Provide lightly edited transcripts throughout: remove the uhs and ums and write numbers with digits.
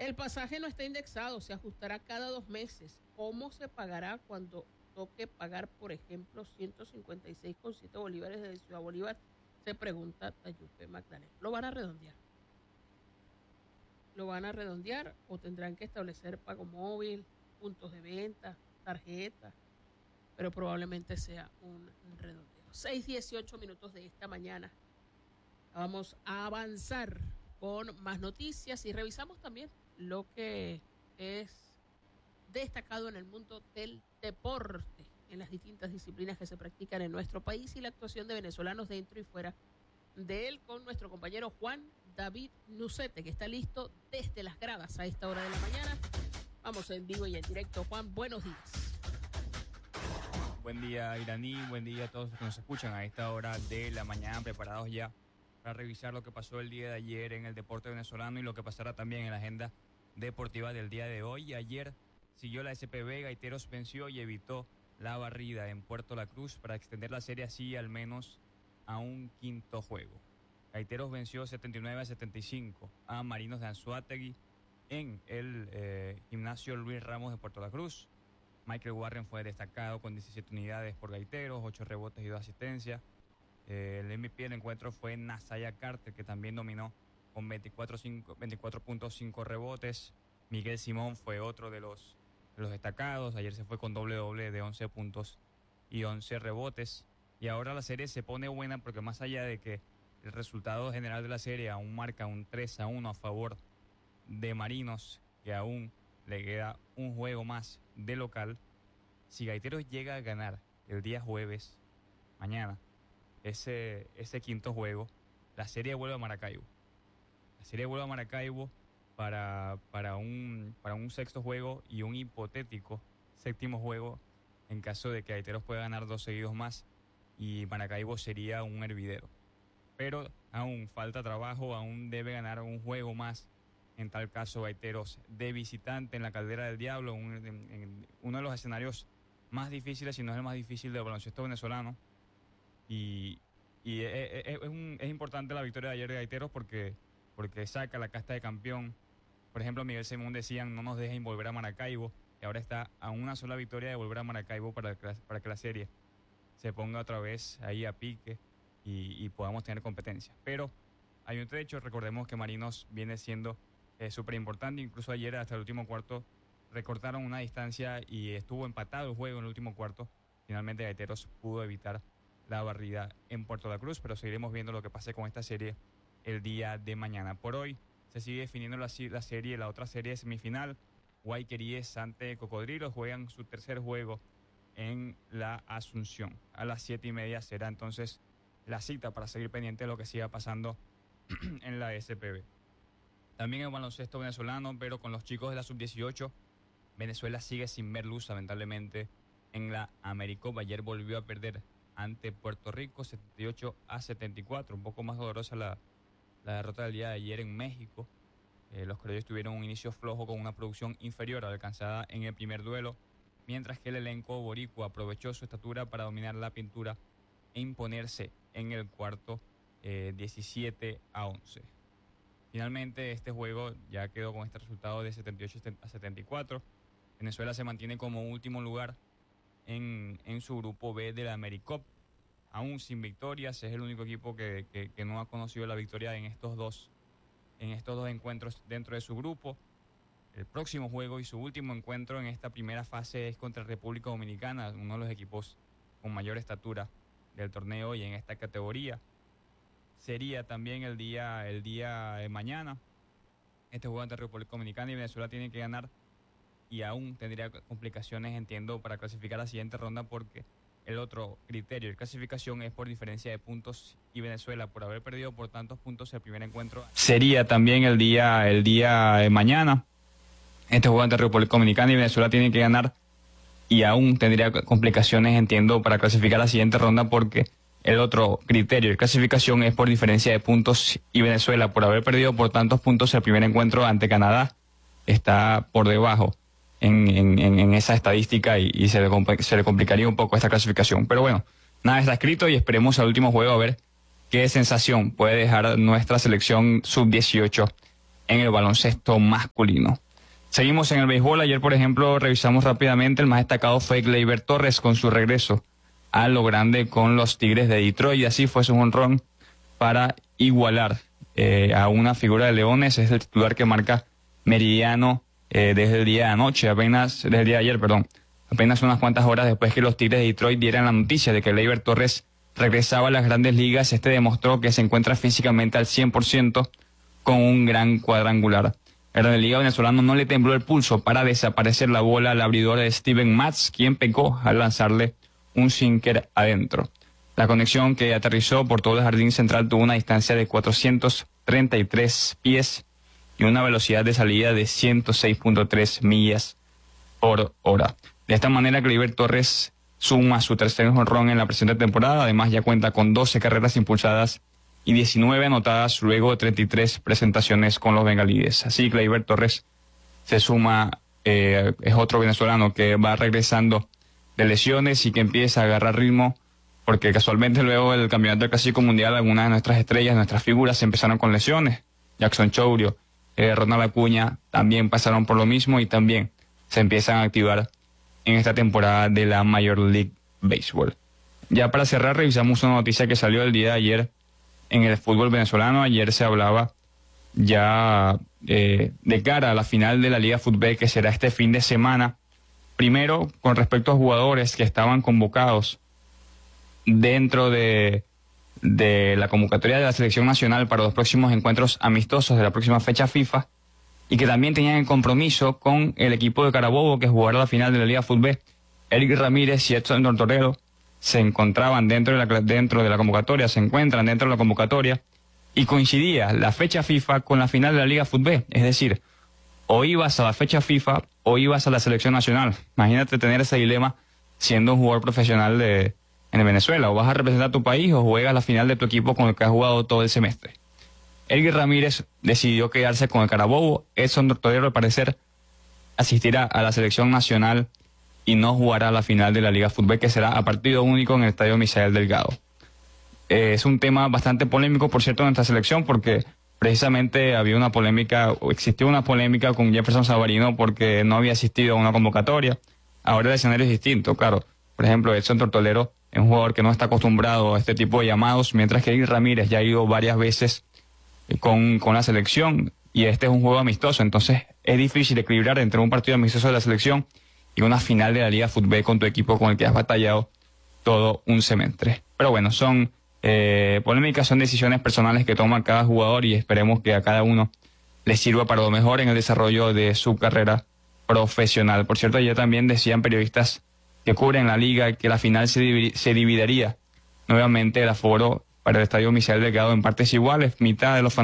El pasaje no está indexado, se ajustará cada 2 meses. ¿Cómo se pagará cuando toque pagar, por ejemplo, 156,7 bolívares de Ciudad Bolívar? Se pregunta Tayupe Magdalena. ¿Lo van a redondear? ¿Lo van a redondear o tendrán que establecer pago móvil, puntos de venta, tarjetas? Pero probablemente sea un redondeo. 6:18 minutos de esta mañana. Vamos a avanzar con más noticias y revisamos también lo que es destacado en el mundo del deporte, en las distintas disciplinas que se practican en nuestro país y la actuación de venezolanos dentro y fuera de él con nuestro compañero Juan David Nucete, que está listo desde las gradas a esta hora de la mañana. Vamos en vivo y en directo. Juan, buenos días. Buen día, Iraní, buen día a todos los que nos escuchan a esta hora de la mañana, preparados ya para revisar lo que pasó el día de ayer en el deporte venezolano y lo que pasará también en la agenda deportiva del día de hoy. Ayer siguió la SPB, Gaiteros venció y evitó la barrida en Puerto La Cruz para extender la serie así al menos a un quinto juego. Gaiteros venció 79-75 a Marinos de Anzoátegui en el gimnasio Luis Ramos de Puerto La Cruz. Michael Warren fue destacado con 17 unidades por Gaiteros, 8 rebotes y 2 asistencias. El MVP del encuentro fue Nasaya Carter, que también dominó con 24.5 rebotes. Miguel Simón fue otro de los destacados. Ayer se fue con doble de 11 puntos y 11 rebotes. Y ahora la serie se pone buena porque más allá de que el resultado general de la serie aún marca un 3-1 a favor de Marinos, que aún le queda un juego más de local. Si Gaiteros llega a ganar el día jueves, mañana, ese quinto juego, la serie vuelve a Maracaibo. La serie vuelve a Maracaibo para un sexto juego y un hipotético séptimo juego en caso de que Gaiteros pueda ganar 2 seguidos más y Maracaibo sería un hervidero. Pero aún falta trabajo, aún debe ganar un juego más. En tal caso, Gaiteros de visitante en la Caldera del Diablo, en uno de los escenarios más difíciles, si no es el más difícil del baloncesto venezolano. Y es importante la victoria de ayer de Gaiteros porque saca la casta de campeón. Por ejemplo, Miguel Simón decían, no nos dejen volver a Maracaibo, y ahora está a una sola victoria de volver a Maracaibo para que la serie se ponga otra vez ahí a pique y podamos tener competencia. Pero hay un trecho, recordemos que Marinos viene siendo súper importante, incluso ayer hasta el último cuarto recortaron una distancia y estuvo empatado el juego en el último cuarto. Finalmente Gaiteros pudo evitar la barrida en Puerto La Cruz, pero seguiremos viendo lo que pase con esta serie el día de mañana. Por hoy se sigue definiendo la serie, la otra serie semifinal. Guayqueríes ante Cocodrilos juegan su tercer juego en la Asunción. A las 7:30 será entonces la cita para seguir pendiente de lo que siga pasando en la SPB. También en baloncesto venezolano, pero con los chicos de la sub-18, Venezuela sigue sin ver luz, lamentablemente, en la Americop. Ayer volvió a perder ante Puerto Rico, 78-74, un poco más dolorosa la derrota del día de ayer en México. Los criollos tuvieron un inicio flojo con una producción inferior a la alcanzada en el primer duelo, mientras que el elenco boricua aprovechó su estatura para dominar la pintura e imponerse en el cuarto 17-11. Finalmente este juego ya quedó con este resultado de 78-74. Venezuela se mantiene como último lugar en su grupo B de la Americop, aún sin victorias. Es el único equipo que no ha conocido la victoria en estos dos encuentros dentro de su grupo. El próximo juego y su último encuentro en esta primera fase es contra República Dominicana, uno de los equipos con mayor estatura del torneo y en esta categoría. Sería también el día de mañana este juego ante República Dominicana, y Venezuela tiene que ganar y aún tendría complicaciones, entiendo, para clasificar a la siguiente ronda, porque el otro criterio de clasificación es por diferencia de puntos y Venezuela, por haber perdido por tantos puntos el primer encuentro, sería también el día de mañana este juego ante República Dominicana, y Venezuela tiene que ganar y aún tendría complicaciones, entiendo, para clasificar a la siguiente ronda, porque el otro criterio de clasificación es por diferencia de puntos y Venezuela, por haber perdido por tantos puntos el primer encuentro ante Canadá, está por debajo en esa estadística y se le complicaría un poco esta clasificación. Pero bueno, nada está escrito y esperemos al último juego a ver qué sensación puede dejar nuestra selección sub-18 en el baloncesto masculino. Seguimos en el béisbol. Ayer, por ejemplo, revisamos rápidamente, el más destacado fue Gleyber Torres con su regreso a lo grande con los Tigres de Detroit, y así fue su jonrón para igualar a una figura de Leones. Es el titular que marca Meridiano desde el día de anoche, desde el día de ayer, apenas unas cuantas horas después que los Tigres de Detroit dieran la noticia de que Gleyber Torres regresaba a las grandes ligas. Demostró que se encuentra físicamente al 100% con un gran cuadrangular. El relieve venezolano no le tembló el pulso para desaparecer la bola al abridor de Steven Matz, quien pecó al lanzarle un sinker adentro. La conexión que aterrizó por todo el jardín central tuvo una distancia de 433 pies y una velocidad de salida de 106.3 millas por hora. De esta manera, Gleyber Torres suma su tercer jonrón en la presente temporada. Además, ya cuenta con 12 carreras impulsadas y 19 anotadas luego de 33 presentaciones con los bengalíes. Así, Gleyber Torres se suma, es otro venezolano que va regresando de lesiones y que empieza a agarrar ritmo, porque casualmente luego del campeonato del Clásico Mundial algunas de nuestras estrellas, nuestras figuras empezaron con lesiones. Jackson Chourio, Ronald Acuña también pasaron por lo mismo y también se empiezan a activar en esta temporada de la Major League Baseball. Ya para cerrar, revisamos una noticia que salió el día de ayer en el fútbol venezolano. Ayer se hablaba ya de cara a la final de la Liga Fútbol, que será este fin de semana. Primero, con respecto a jugadores que estaban convocados dentro de la convocatoria de la selección nacional para los próximos encuentros amistosos de la próxima fecha FIFA, y que también tenían el compromiso con el equipo de Carabobo que jugará la final de la Liga Fútbol. Eric Ramírez y Edson Tortorero se encontraban dentro de la convocatoria, se encuentran dentro de la convocatoria, y coincidía la fecha FIFA con la final de la Liga Fútbol. Es decir, o ibas a la fecha FIFA o ibas a la selección nacional. Imagínate tener ese dilema siendo un jugador profesional en Venezuela. O vas a representar a tu país o juegas la final de tu equipo con el que has jugado todo el semestre. Eric Ramírez decidió quedarse con el Carabobo. Edson Tortorero, al parecer, asistirá a la selección nacional y no jugará la final de la Liga Fútbol, que será a partido único en el Estadio Misael Delgado. Es un tema bastante polémico, por cierto, en nuestra selección, porque precisamente existió una polémica con Jefferson Savarino porque no había asistido a una convocatoria. Ahora el escenario es distinto, claro. Por ejemplo, Edson Tortolero es un jugador que no está acostumbrado a este tipo de llamados, mientras que Eric Ramírez ya ha ido varias veces con la selección, y este es un juego amistoso. Entonces es difícil equilibrar entre un partido amistoso de la selección y una final de la Liga Fútbol con tu equipo con el que has batallado todo un semestre. Pero bueno, son polémicas, son decisiones personales que toma cada jugador, y esperemos que a cada uno le sirva para lo mejor en el desarrollo de su carrera profesional. Por cierto, ayer también decían periodistas que cubren la liga que la final se dividiría nuevamente el aforo para el Estadio Misael Delgado en partes iguales. Mitad del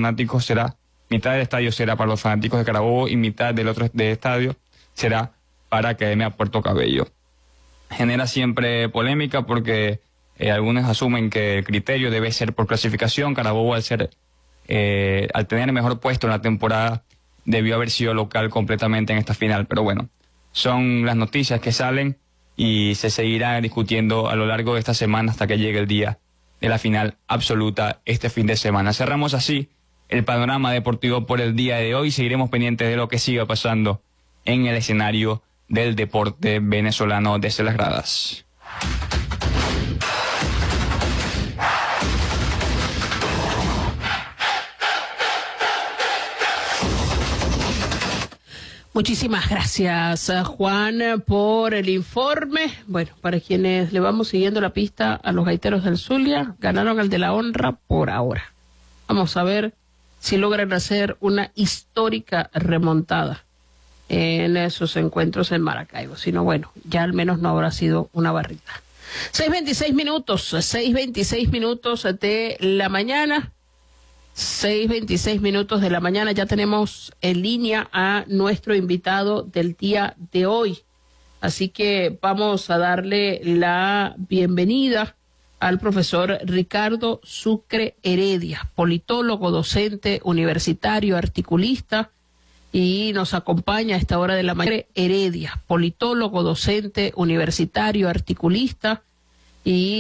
estadio será para los fanáticos de Carabobo y mitad del otro estadio será para Academia Puerto Cabello. Genera siempre polémica porque algunos asumen que el criterio debe ser por clasificación. Carabobo, al tener el mejor puesto en la temporada, debió haber sido local completamente en esta final. Pero bueno, son las noticias que salen y se seguirá discutiendo a lo largo de esta semana hasta que llegue el día de la final absoluta este fin de semana. Cerramos así el panorama deportivo por el día de hoy. Seguiremos pendientes de lo que siga pasando en el escenario del deporte venezolano desde las gradas. Muchísimas gracias, Juan, por el informe. Bueno, para quienes le vamos siguiendo la pista a los gaiteros del Zulia, ganaron el de la honra por ahora. Vamos a ver si logran hacer una histórica remontada en esos encuentros en Maracaibo. Si no, bueno, ya al menos no habrá sido una barrita. 6:26 minutos de la mañana. 6:26 minutos de la mañana, ya tenemos en línea a nuestro invitado del día de hoy. Así que vamos a darle la bienvenida al profesor Ricardo Sucre Heredia, politólogo, docente, universitario, articulista, y nos acompaña a esta hora de la mañana. Heredia, politólogo, docente, universitario, articulista, y